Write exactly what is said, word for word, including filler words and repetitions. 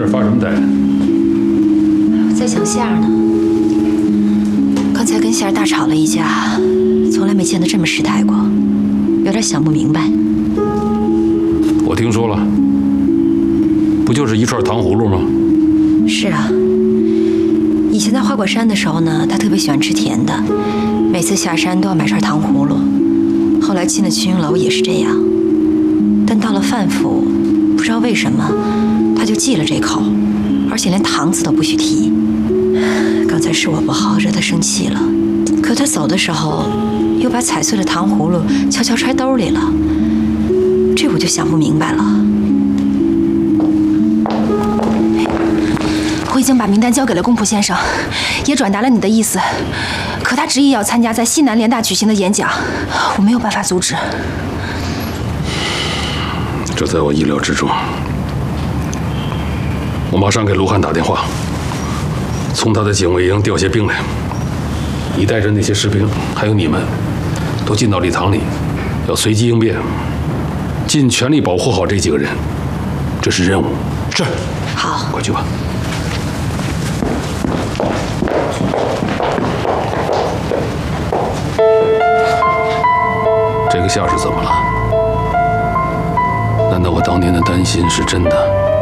这发什么呆？ 在想馅儿呢。刚才跟馅儿大吵了一架，从来没见他这么失态过，有点想不明白。 我听说了，不就是一串糖葫芦吗？ 是啊，以前在花果山的时候呢，他特别喜欢吃甜的，每次下山都要买串糖葫芦。后来进了青云楼也是这样，但到了范府，不知道为什么，他就忌了这口，而且连糖字都不许提。刚才是我不好，惹他生气了。可他走的时候，又把踩碎的糖葫芦悄悄揣兜里了，这我就想不明白了。 我已经把名单交给了公仆先生，也转达了你的意思，可他执意要参加在西南联大举行的演讲，我没有办法阻止。 这在我意料之中。我马上给卢汉打电话，从他的警卫营调些兵来。你带着那些士兵，还有你们，都进到礼堂里，要随机应变，尽全力保护好这几个人。这是任务。 是。 好， 快去吧。这个夏是怎么了？难道我当年的担心是真的？